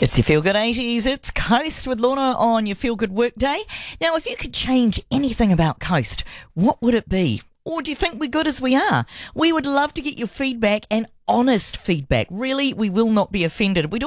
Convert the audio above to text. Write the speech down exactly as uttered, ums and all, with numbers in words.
It's your Feel Good eighties. It's Coast with Lorna on your Feel Good Workday. Now, if you could change anything about Coast, what would it be? Or do you think we're good as we are? We would love to get your feedback and honest feedback. Really, we will not be offended. We